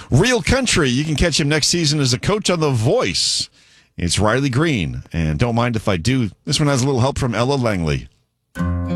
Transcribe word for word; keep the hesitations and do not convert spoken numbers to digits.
Real Country, you can catch him next season as a coach on The Voice. It's Riley Green. And don't mind if I do, this one has a little help from Ella Langley.